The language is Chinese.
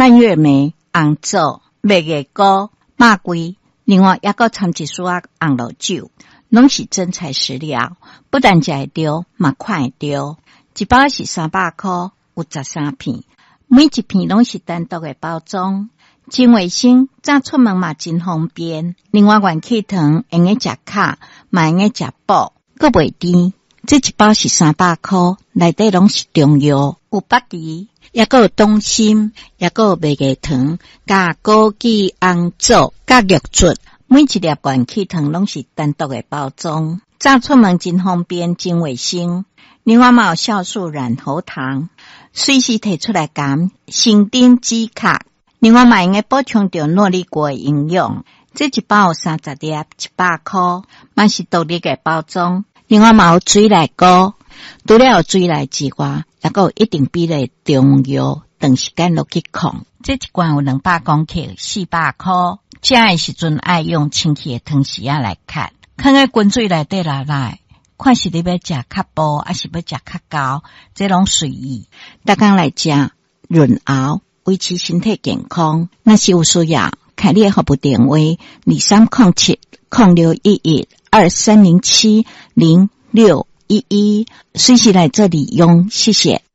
蔓越莓、红枣、麦芽糕、肉桂，另外还佫掺一丝红露酒，拢是真材实料，不但食会着，嘛看会着。一包是300块，有13片，每一片拢是单独的包装，真卫生，早出门嘛真方便。另外元气糖用个食卡，嘛用个食补，佫袂甜。这一包是300块，内底拢是中药，有北芪，也佫有冬参，也佫有麦芽糖，加枸杞、红枣，加玉竹。每一粒元气糖拢是单独的包装，早出门真方便，真卫生。另外嘛有酵素软喉糖，随时摕出来含，生丁止咳。另外嘛用个补充着诺丽果的营养。这一包有30粒，100块，嘛是独立的包装。另外嘛有水内膏，除了有水内之外，也佫有一定比例中药，长时间落去控。这一罐有200公克，400块。食的时阵爱用清气的汤匙仔来咳，放在滚水内底来，看是你要食较薄，还是要食较厚，这拢随意。大家来食润喉，维持身体健康。若是有需要，开你的服务电话：0307-0611-2307-0611，随时来这里用，谢谢。